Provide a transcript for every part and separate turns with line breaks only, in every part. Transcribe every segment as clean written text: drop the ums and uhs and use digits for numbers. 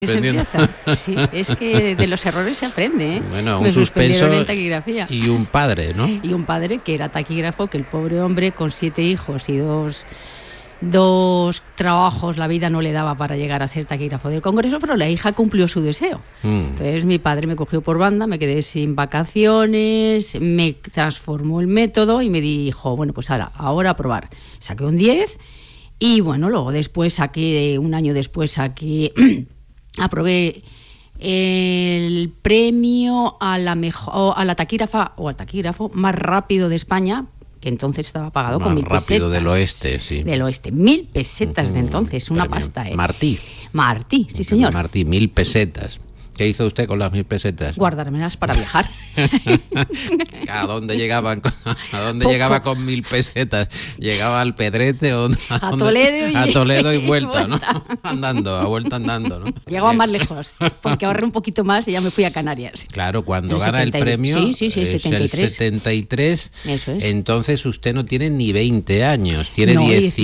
Se empieza. Sí, es que de los errores se aprende, ¿eh?
Bueno, un
Me
suspenso
suspendieron en taquigrafía.
y un padre, ¿no?
Y un padre que era taquígrafo, que el pobre hombre con 7 hijos y dos trabajos, la vida no le daba para llegar a ser taquígrafo del Congreso, pero la hija cumplió su deseo. Entonces mi padre me cogió por banda, me quedé sin vacaciones, me transformó el método y me dijo, bueno, pues ahora a probar. Saqué un 10 y bueno, luego después un año después aprobé el premio a la taquígrafa o al taquígrafo más rápido de España, que entonces estaba pagado con 1.000 pesetas.
Rápido del oeste, sí.
Del oeste, 1.000 pesetas de entonces, una pasta, ¿eh?
Martí,
sí señor.
Martí, 1.000 pesetas. ¿Qué hizo usted con las 1.000 pesetas?
Guardármelas para viajar.
¿A dónde llegaba con 1.000 pesetas? ¿Llegaba al Pedrete o
a Toledo
y vuelta, ¿no? Vuelta andando, ¿no?
Llegaba más lejos, porque ahorré un poquito más y ya me fui a Canarias.
Claro, cuando gana el premio
sí,
es
73.
el 73,
eso es.
Entonces usted no tiene ni 20 años, tiene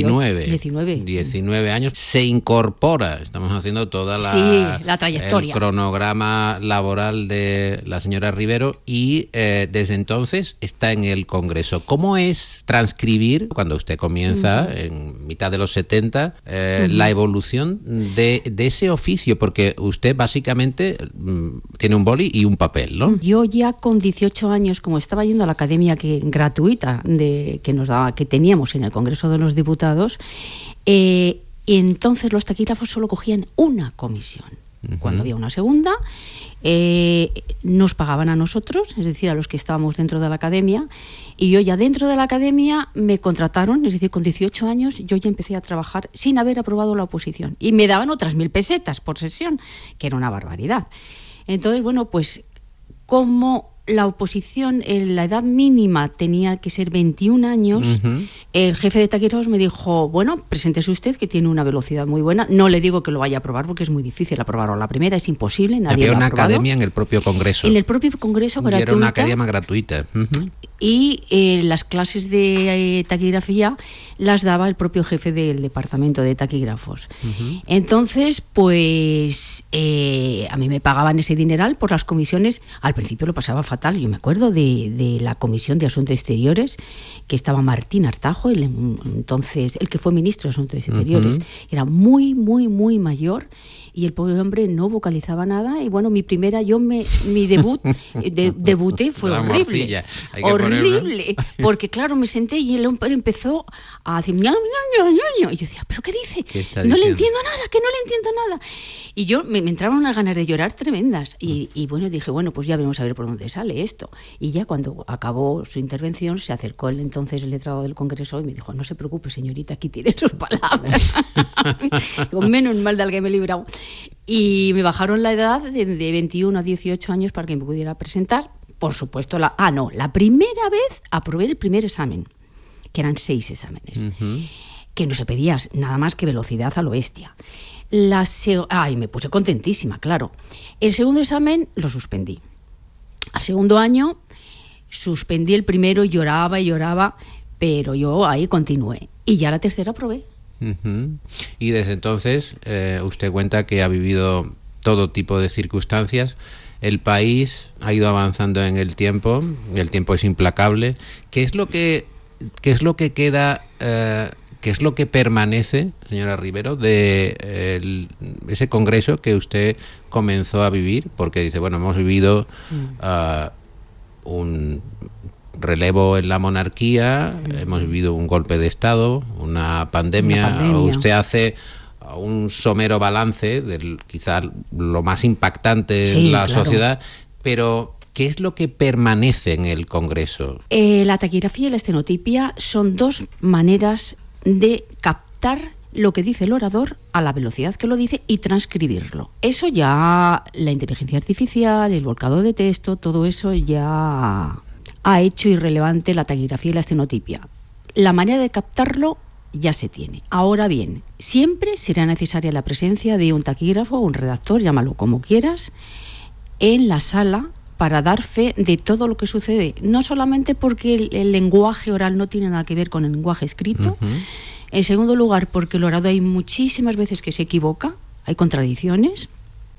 19 años, se incorpora, estamos haciendo toda
la trayectoria,
el cronograma laboral de la señora Rivero y desde entonces está en el Congreso. ¿Cómo es transcribir, cuando usted comienza en mitad de los 70, la evolución de ese oficio? Porque usted básicamente tiene un boli y un papel, ¿no?
Yo ya con 18 años, como estaba yendo a la academia gratuita que teníamos en el Congreso de los Diputados, entonces los taquígrafos solo cogían una comisión. Cuando había una segunda, nos pagaban a nosotros, es decir, a los que estábamos dentro de la academia, y yo ya dentro de la academia me contrataron, es decir, con 18 años yo ya empecé a trabajar sin haber aprobado la oposición, y me daban otras 1.000 pesetas por sesión, que era una barbaridad. Entonces, bueno, pues como la oposición, la edad mínima tenía que ser 21 años, el jefe de taquígrafos me dijo, bueno, preséntese usted, que tiene una velocidad muy buena. No le digo que lo vaya a aprobar porque es muy difícil aprobarlo a la primera, es imposible, nadie
había
lo ha
una
aprobado.
Academia en el propio Congreso.
En el propio Congreso, gratuita.
Era una academia gratuita.
Y las clases de taquigrafía las daba el propio jefe del departamento de taquígrafos. Entonces, pues a mí me pagaban ese dineral por las comisiones. Al principio lo pasaba fatal. Yo me acuerdo de la Comisión de Asuntos Exteriores, que estaba Martín Artajo, entonces el que fue ministro de Asuntos Exteriores. Era muy, muy, muy mayor. Y el pobre hombre no vocalizaba nada. Y bueno, mi debuté fue horrible. Horrible. Porque claro, me senté y el hombre empezó a decir ña, ña, ña, ña. Y yo decía, ¿pero qué dice? No le entiendo nada, que no le entiendo nada. Y yo me entraban unas ganas de llorar tremendas. Y bueno, dije, bueno, pues ya veremos a ver por dónde sale esto. Y ya cuando acabó su intervención, se acercó entonces el letrado del Congreso y me dijo, no se preocupe, señorita, aquí tiene sus palabras. Digo, menos mal de alguien me he librado. Y me bajaron la edad de 21 a 18 años para que me pudiera presentar. Por supuesto, la primera vez aprobé el primer examen, que eran 6 exámenes, que no se pedía nada más que velocidad a lo bestia. Me puse contentísima, claro. El segundo examen lo suspendí. Al segundo año suspendí el primero, lloraba, pero yo ahí continué. Y ya la tercera aprobé.
Y desde entonces usted cuenta que ha vivido todo tipo de circunstancias. El país ha ido avanzando en el tiempo es implacable. ¿Qué es lo que queda, qué es lo que permanece, señora Rivero, de ese congreso que usted comenzó a vivir? Porque dice, bueno, hemos vivido un relevo en la monarquía, hemos vivido un golpe de Estado, una pandemia. Usted hace un somero balance del quizá lo más impactante en la sociedad, pero ¿qué es lo que permanece en el Congreso?
La taquigrafía y la estenotipia son 2 maneras de captar lo que dice el orador a la velocidad que lo dice y transcribirlo. Eso ya, la inteligencia artificial, el volcado de texto, todo eso ya ha hecho irrelevante la taquigrafía y la estenotipia. La manera de captarlo ya se tiene. Ahora bien, siempre será necesaria la presencia de un taquígrafo o un redactor, llámalo como quieras, en la sala para dar fe de todo lo que sucede. No solamente porque el lenguaje oral no tiene nada que ver con el lenguaje escrito. En segundo lugar, porque el orador hay muchísimas veces que se equivoca, hay contradicciones.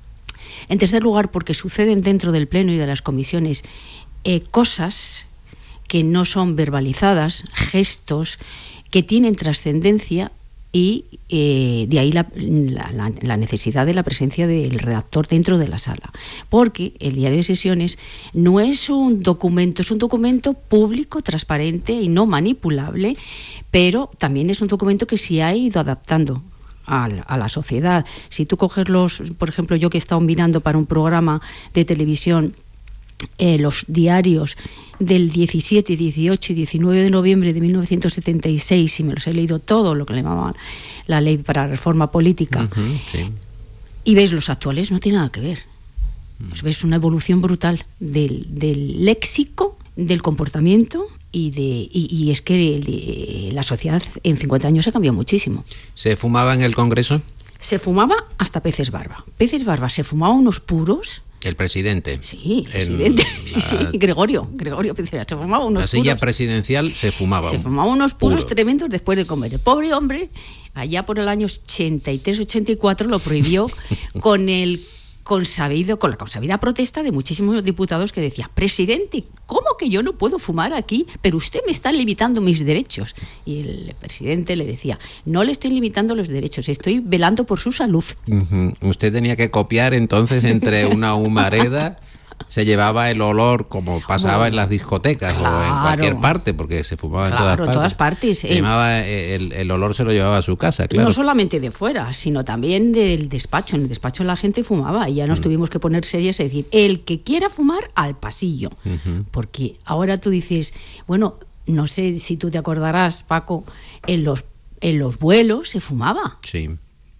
En tercer lugar, porque suceden dentro del Pleno y de las comisiones cosas que no son verbalizadas, gestos que tienen trascendencia, y de ahí la necesidad de la presencia del redactor dentro de la sala, porque el diario de sesiones no es un documento, es un documento público, transparente y no manipulable, pero también es un documento que se ha ido adaptando a la sociedad. Si tú coges por ejemplo, yo que he estado mirando para un programa de televisión los diarios del 17, 18 y 19 de noviembre de 1976, y me los he leído todo, lo que le llamaban la ley para reforma política,
sí.
Y ves los actuales, no tiene nada que ver. Pues ves una evolución brutal del léxico, del comportamiento, y es que la sociedad en 50 años ha cambiado muchísimo.
¿Se fumaba en el Congreso?
Se fumaba hasta peces barba. Peces barba, se fumaba unos puros.
¿El presidente?
Sí, el presidente. Sí, Gregorio Pecera. Se fumaba unos puros.
La silla presidencial se fumaba.
Se fumaba unos puros tremendos después de comer. El pobre hombre, allá por el año 83-84, lo prohibió con la consabida protesta de muchísimos diputados que decían: presidente, ¿cómo que yo no puedo fumar aquí? Pero usted me está limitando mis derechos. Y el presidente le decía: no le estoy limitando los derechos, estoy velando por su salud.
Usted tenía que copiar entonces entre una humareda. Se llevaba el olor como pasaba en las discotecas, claro, o en cualquier parte, porque se fumaba en todas partes. El olor se lo llevaba a su casa, claro.
No solamente de fuera, sino también del despacho. En el despacho la gente fumaba y ya nos tuvimos que poner serios y decir: el que quiera fumar, al pasillo. Porque ahora tú dices, bueno, no sé si tú te acordarás, Paco, en los vuelos se fumaba.
Sí.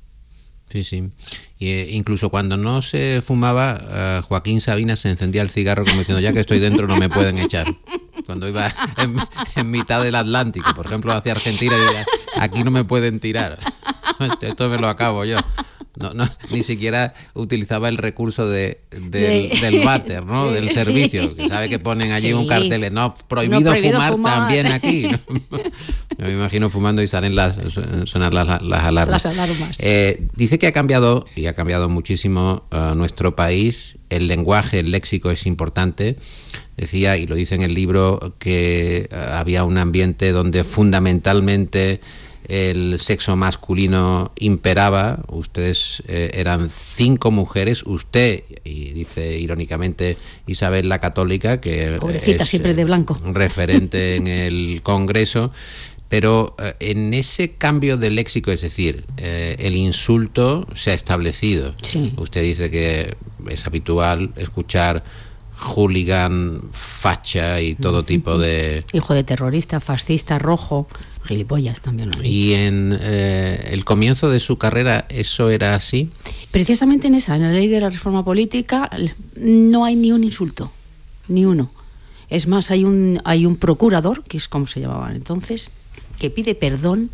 Incluso cuando no se fumaba, Joaquín Sabina se encendía el cigarro como diciendo: ya que estoy dentro no me pueden echar. Cuando iba en mitad del Atlántico, por ejemplo, hacia Argentina, decía: aquí no me pueden tirar, esto me lo acabo yo. No, ni siquiera utilizaba el recurso del váter, ¿no? Del servicio, que sabe que ponen allí un cartel: no, prohibido fumar también aquí, ¿no? Yo me imagino fumando y salen sonar las alarmas. Dice que ha cambiado, y ha cambiado muchísimo nuestro país. El lenguaje, el léxico es importante. Decía, y lo dice en el libro, que había un ambiente donde fundamentalmente el sexo masculino imperaba. Ustedes eran 5 mujeres, usted, y dice irónicamente Isabel la Católica, que
pobrecita, es siempre de blanco,
referente en el Congreso. Pero en ese cambio de léxico, es decir, el insulto se ha establecido.
Sí.
Usted dice que es habitual escuchar hooligan, facha y todo tipo de...
hijo de terrorista, fascista, rojo, gilipollas también.
¿Y en el comienzo de su carrera eso era así?
Precisamente en la ley de la reforma política no hay ni un insulto, ni uno. Es más, hay un procurador, que es como se llamaban entonces, que pide perdón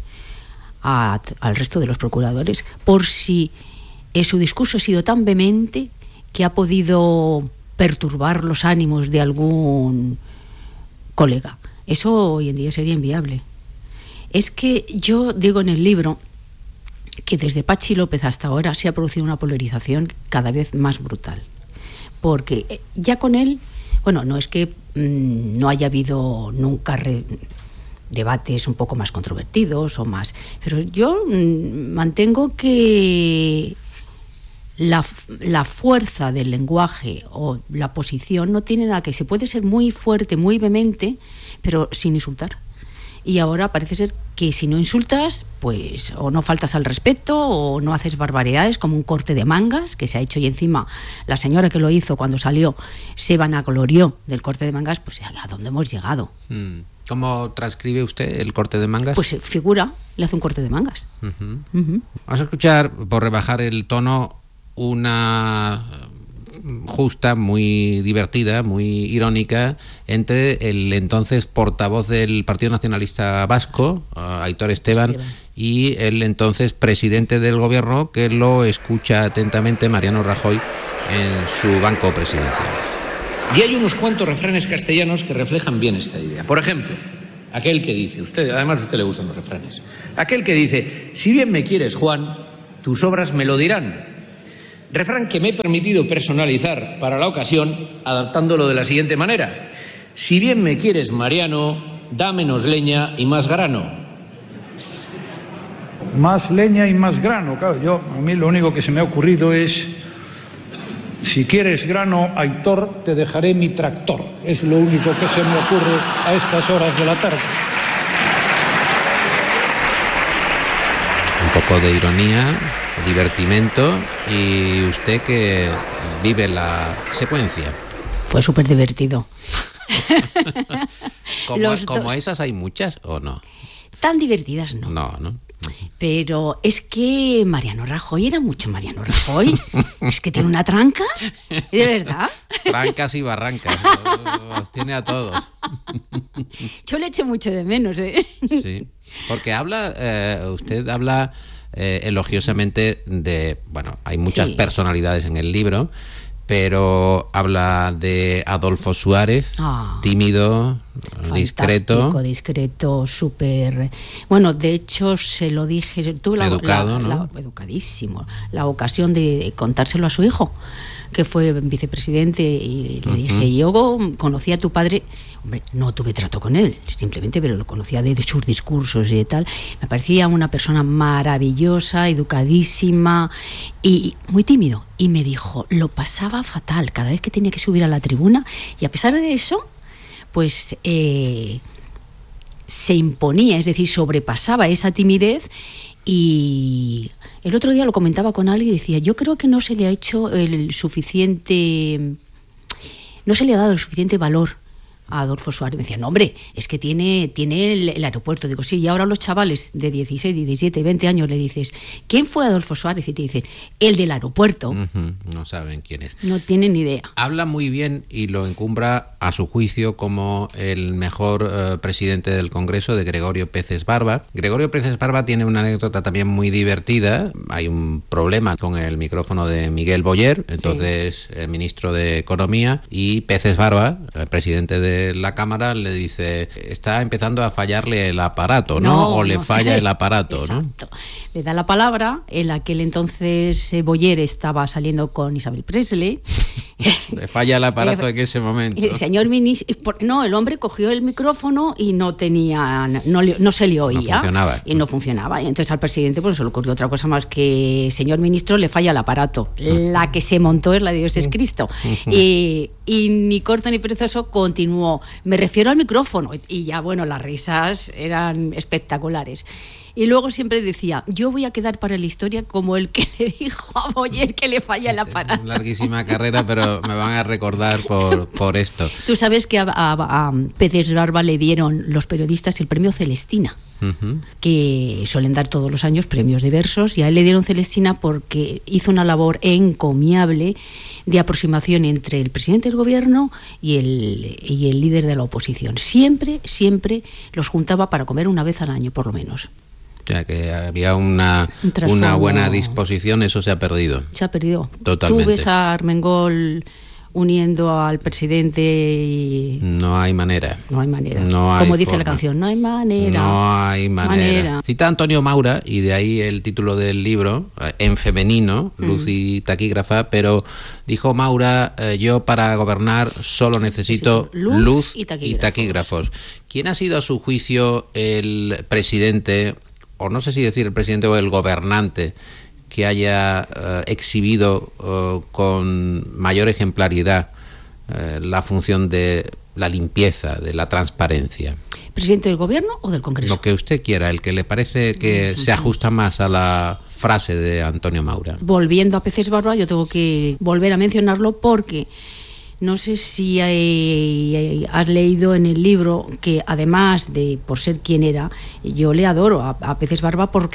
al resto de los procuradores por si su discurso ha sido tan vehemente que ha podido perturbar los ánimos de algún colega. Eso hoy en día sería inviable. Es que yo digo en el libro que desde Pachi López hasta ahora se ha producido una polarización cada vez más brutal, porque ya con él, bueno, no es que no haya habido nunca debates un poco más controvertidos o más, pero yo mantengo que la fuerza del lenguaje o la posición no tiene nada que... Se puede ser muy fuerte, muy vehemente, pero sin insultar. Y ahora parece ser que si no insultas, pues o no faltas al respeto o no haces barbaridades, como un corte de mangas que se ha hecho, y encima la señora que lo hizo cuando salió se vanaglorió del corte de mangas. Pues ¿a dónde hemos llegado?
¿Cómo transcribe usted el corte de mangas?
Pues figura, le hace un corte de mangas.
Vamos a escuchar, por rebajar el tono, una justa, muy divertida, muy irónica, entre el entonces portavoz del Partido Nacionalista Vasco, Aitor Esteban, y el entonces presidente del gobierno, que lo escucha atentamente, Mariano Rajoy, en su banco presidencial.
Y hay unos cuantos refranes castellanos que reflejan bien esta idea. Por ejemplo, aquel que dice, además a usted le gustan los refranes, aquel que dice: si bien me quieres, Juan, tus obras me lo dirán. Refrán que me he permitido personalizar para la ocasión, adaptándolo de la siguiente manera: si bien me quieres, Mariano, da menos leña y más grano.
Más leña y más grano, claro. A mí lo único que se me ha ocurrido es: si quieres grano, Aitor, te dejaré mi tractor. Es lo único que se me ocurre a estas horas de la tarde.
Un poco de ironía, divertimento, y usted que vive la secuencia.
Fue súper divertido.
¿Como esas hay muchas o no?
Tan divertidas no.
No.
Pero es que Mariano Rajoy era mucho Mariano Rajoy. Es que tiene una tranca, de verdad.
Trancas y barrancas, los tiene a todos.
Yo le eché mucho de menos, ¿eh?
Sí, porque usted habla elogiosamente de, bueno, hay muchas personalidades en el libro, pero habla de Adolfo Suárez, tímido,
discreto, súper... Bueno, de hecho, se lo dije... Tuve
educado, ¿no?
Educadísimo. La ocasión de contárselo a su hijo, que fue vicepresidente, y le dije, yo conocí a tu padre... Hombre, no tuve trato con él, simplemente, pero lo conocía de sus discursos y de tal. Me parecía una persona maravillosa, educadísima y muy tímido. Y me dijo, lo pasaba fatal cada vez que tenía que subir a la tribuna, y a pesar de eso, pues se imponía, es decir, sobrepasaba esa timidez. Y el otro día lo comentaba con alguien y decía, yo creo que no se le ha hecho no se le ha dado el suficiente valor a Adolfo Suárez. Me decía, no, hombre, es que tiene el aeropuerto. Digo, sí, y ahora los chavales de 16, 17, 20 años le dices, ¿quién fue Adolfo Suárez? Y te dicen, el del aeropuerto.
No saben quién es.
No tienen ni idea.
Habla muy bien y lo encumbra, a su juicio, como el mejor presidente del Congreso, de Gregorio Peces Barba. Gregorio Peces Barba tiene una anécdota también muy divertida. Hay un problema con el micrófono de Miguel Boyer, entonces ministro de Economía, y Peces Barba, el presidente de la Cámara, le dice, está empezando a fallarle el aparato, ¿no? O le falla el aparato,
exacto,
¿no?
Le da la palabra. En aquel entonces Boyer estaba saliendo con Isabel Presley.
Le falla el aparato en ese momento.
Señor ministro, no, el hombre cogió el micrófono y no se le oía.
No funcionaba.
Y no funcionaba. Y entonces al presidente pues se le ocurrió otra cosa más que, señor ministro, le falla el aparato. La que se montó es la de Dios es Cristo. Y ni corto ni perezoso continuó. Me refiero al micrófono. Y ya, bueno, las risas eran espectaculares. Y luego siempre decía, yo voy a quedar para la historia como el que le dijo a Boyer que le falla el aparato.
Larguísima carrera, pero me van a recordar por esto.
Tú sabes que a Peces Barba le dieron los periodistas el premio Celestina, que suelen dar todos los años premios diversos, y a él le dieron Celestina porque hizo una labor encomiable de aproximación entre el presidente del gobierno y el líder de la oposición. Siempre los juntaba para comer una vez al año, por lo menos.
O sea, que había una buena disposición. Eso se ha perdido.
Se ha perdido.
Totalmente.
Tú ves a Armengol uniendo al presidente y...
No hay manera.
No hay manera.
No hay
Como dice
forma.
la canción, no hay manera.
No hay manera. Cita a Antonio Maura, y de ahí el título del libro, en femenino, Luz y Taquígrafa, pero dijo Maura, yo para gobernar solo necesito luz y taquígrafos. ¿Quién ha sido a su juicio el presidente, o no sé si decir el presidente o el gobernante, que haya exhibido con mayor ejemplaridad la función de la limpieza, de la transparencia?
¿Presidente del gobierno o del Congreso?
Lo que usted quiera, el que le parece que se ajusta más a la frase de Antonio Maura.
Volviendo a Peces Barba, yo tengo que volver a mencionarlo porque... No sé si has leído en el libro que, además de por ser quien era, yo le adoro a Peces Barba por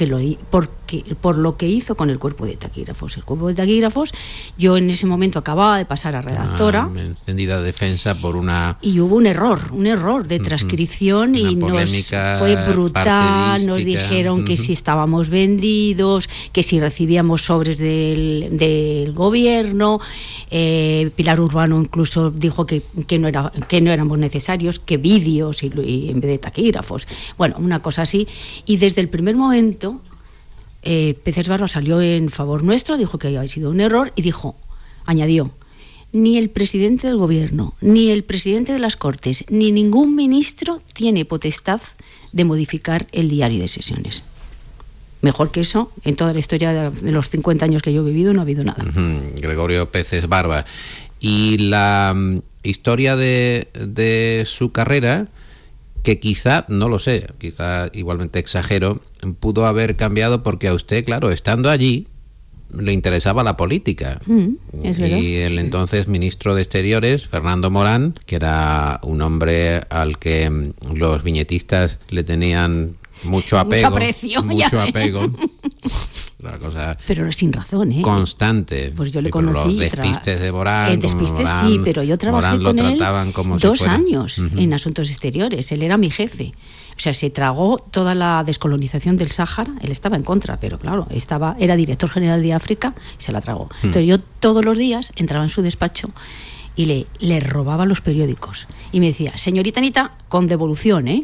lo que hizo con el cuerpo de taquígrafos. El cuerpo de taquígrafos, yo en ese momento acababa de pasar a redactora.
Encendida defensa por una...
Y hubo un error de transcripción y fue brutal. Nos dijeron que si estábamos vendidos, que si recibíamos sobres del gobierno. Pilar Urbano incluso dijo que no éramos necesarios, que vídeos y en vez de taquígrafos. Bueno, una cosa así. Y desde el primer momento Peces Barba salió en favor nuestro, dijo que había sido un error y añadió, ni el presidente del gobierno, ni el presidente de las Cortes, ni ningún ministro tiene potestad de modificar el diario de sesiones. Mejor que eso, en toda la historia de los 50 años que yo he vivido, no ha habido nada.
Gregorio Peces Barba. Y la historia de su carrera, que quizá, no lo sé, quizá igualmente exagero, pudo haber cambiado porque a usted, claro, estando allí, le interesaba la política.
Es verdad.
Y el entonces ministro de Exteriores, Fernando Morán, que era un hombre al que los viñetistas le tenían mucho apego.
Mucho aprecio.
Mucho apego. Una cosa
pero sin razón, ¿eh?
Constante.
Pues yo le conocí.
Los despistes de Morán.
Despistes sí, pero yo trabajé
Morán
con él
como
2 años en Asuntos Exteriores. Él era mi jefe. O sea, se tragó toda la descolonización del Sáhara. Él estaba en contra, pero claro, era director general de África y se la tragó. Entonces yo todos los días entraba en su despacho y le robaba los periódicos. Y me decía, señorita Anita, con devolución, ¿eh?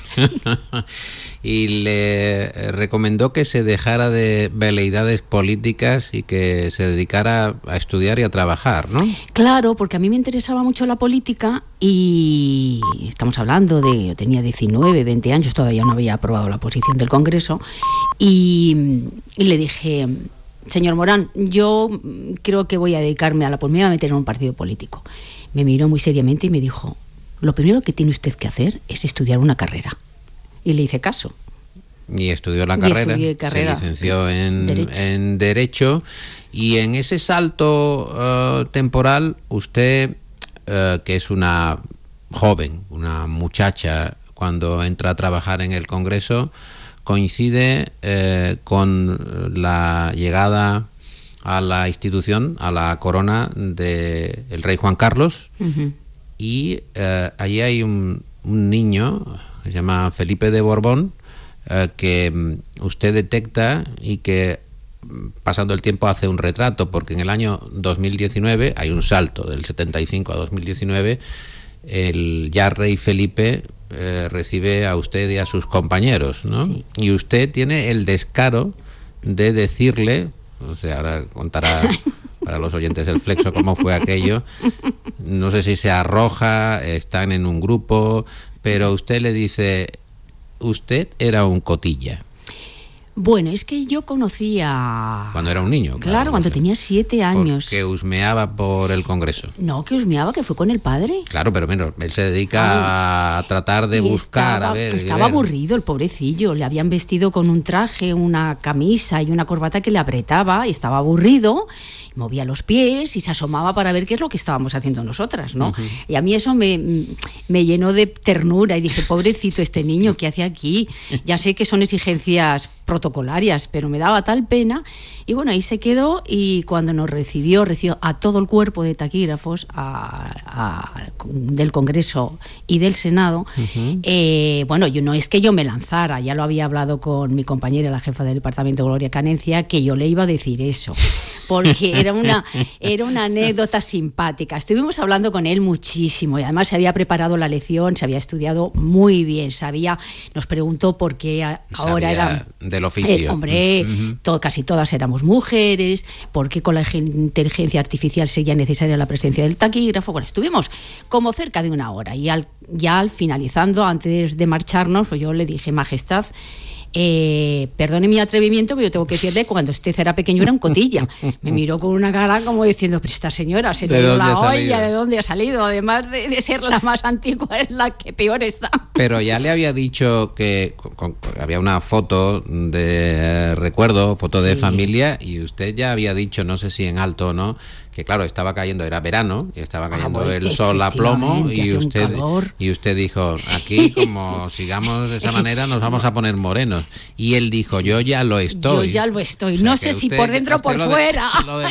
Y le recomendó que se dejara de veleidades políticas y que se dedicara a estudiar y a trabajar, ¿no?
Claro, porque a mí me interesaba mucho la política y estamos hablando de, yo tenía 19, 20 años, todavía no había aprobado la posición del Congreso y le dije, señor Morán, yo creo que voy a dedicarme me voy a meter en un partido político. Me miró muy seriamente y me dijo, lo primero que tiene usted que hacer es estudiar una carrera. Y le hice caso.
Y estudió la carrera, se licenció en Derecho. Y en ese salto temporal, usted, que es una joven, una muchacha, cuando entra a trabajar en el Congreso, coincide con la llegada a la institución, a la corona del rey Juan Carlos. Y allí hay un niño que se llama Felipe de Borbón, que usted detecta y que pasando el tiempo hace un retrato, porque en el año 2019 hay un salto del 75 a 2019, el ya rey Felipe recibe a usted y a sus compañeros, ¿no? Sí. Y usted tiene el descaro de decirle, o sea, ahora contará para los oyentes del Flexo cómo fue aquello, no sé si se arroja, están en un grupo, pero usted le dice, usted era un cotilla.
Bueno, es que yo conocía...
Cuando era un niño.
Claro, cuando tenía 7 años.
Que husmeaba por el Congreso.
No, que husmeaba, que fue con el padre.
Claro, pero menos, él se dedica a tratar de buscar,
Estaba aburrido el pobrecillo, le habían vestido con un traje, una camisa y una corbata que le apretaba y estaba aburrido, movía los pies y se asomaba para ver qué es lo que estábamos haciendo nosotras, ¿no? Y a mí eso me llenó de ternura y dije, pobrecito este niño, ¿qué hace aquí? Ya sé que son exigencias protocolarias, pero me daba tal pena. Y bueno, ahí se quedó y cuando nos recibió a todo el cuerpo de taquígrafos del Congreso y del Senado. Bueno, no es que yo me lanzara, ya lo había hablado con mi compañera, la jefa del departamento, Gloria Canencia, que yo le iba a decir eso, porque era una anécdota simpática. Estuvimos hablando con él muchísimo y además se había preparado la lección, se había estudiado muy bien, nos preguntó por qué ahora era
del oficio.
Hombre, casi todas éramos mujeres, por qué con la inteligencia artificial sería necesaria la presencia del taquígrafo. Bueno, estuvimos como cerca de 1 hora y al finalizando, antes de marcharnos, pues yo le dije, Majestad, perdone mi atrevimiento, pero yo tengo que decirle, cuando usted era pequeño era un cotilla. Me miró con una cara como diciendo, pero esta señora se le dio la olla, ¿de dónde ha salido? Además de ser la más antigua, es la que peor está.
Pero ya le había dicho que había una foto de recuerdo, foto de familia, y usted ya había dicho, no sé si en alto o no, que claro, estaba cayendo, era verano, y estaba cayendo el sol a plomo, y usted dijo, aquí como sigamos de esa manera nos vamos a poner morenos. Y él dijo, yo ya lo estoy.
Yo ya lo estoy, o sea, no sé si por dentro o por fuera.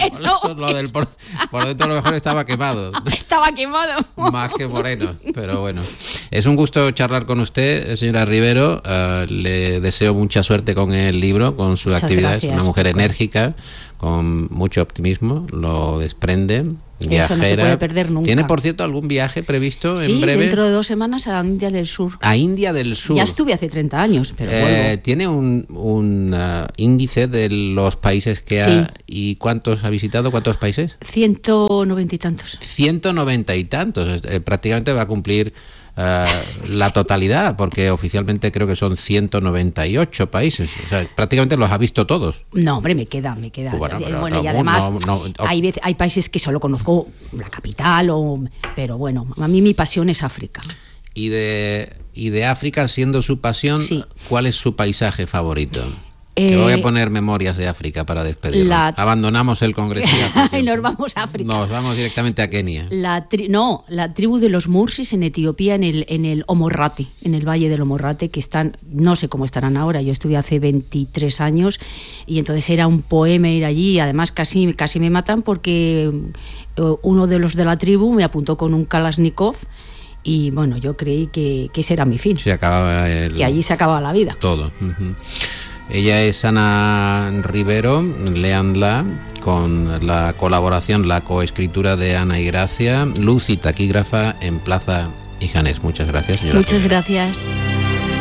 Por dentro a lo mejor estaba quemado.
Estaba quemado.
Más que moreno, pero bueno. Es un gusto charlar con usted, señora Rivero. Le deseo mucha suerte con el libro, con su actividad. Es una mujer enérgica, con mucho optimismo, lo desprende. Viajera.
Eso no se puede perder nunca.
¿Tiene, por cierto, algún viaje previsto en breve?
Sí, dentro de 2 semanas a India del Sur.
A India del Sur.
Ya estuve hace 30 años, pero vuelvo.
¿Tiene un índice de los países que ha... ¿Y cuántos ha visitado? ¿Cuántos países?
190 y tantos.
190 y tantos. Prácticamente va a cumplir la totalidad, porque oficialmente creo que son 198 países. O sea, prácticamente los ha visto todos.
No, hombre, me queda. Bueno, y además hay países que solo conozco la capital, pero bueno, a mí mi pasión es África.
Y de África, siendo su pasión, ¿cuál es su paisaje favorito? Que voy a poner Memorias de África para despedirnos. Abandonamos el Congreso
y nos vamos a África.
Nos vamos directamente a Kenia.
La tribu de los Mursis en Etiopía, en el Omorrate, en el valle del Omorrate, que están, no sé cómo estarán ahora, yo estuve hace 23 años y entonces era un poema ir allí, y además casi me matan porque uno de los de la tribu me apuntó con un Kalashnikov. Y bueno, yo creí que ese era mi fin.
Que
allí se acababa la vida.
Todo. Ella es Ana Rivero, léanla, con la colaboración, la coescritura de Ana y Gracia, luz y taquígrafa en Plaza Hijanes. Muchas gracias, señora.
Muchas gracias.